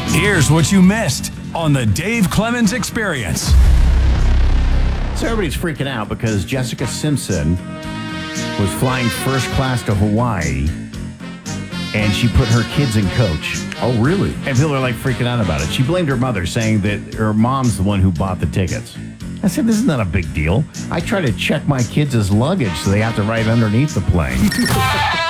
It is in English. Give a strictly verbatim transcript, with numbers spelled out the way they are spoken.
Here's what you missed on the Dave Clemens Experience. So everybody's freaking out because Jessica Simpson was flying first class to Hawaii, and she put her kids in coach. Oh, really? And people are like freaking out about it. She blamed her mother, saying that her mom's the one who bought the tickets. I said, this is not a big deal. I try to check my kids' luggage so they have to ride underneath the plane.